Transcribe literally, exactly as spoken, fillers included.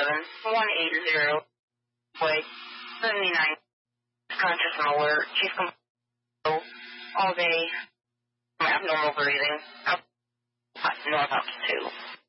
one eight zero, way, seventy-nine, conscious and alert. She's complete all day, abnormal breathing, up, north up to two.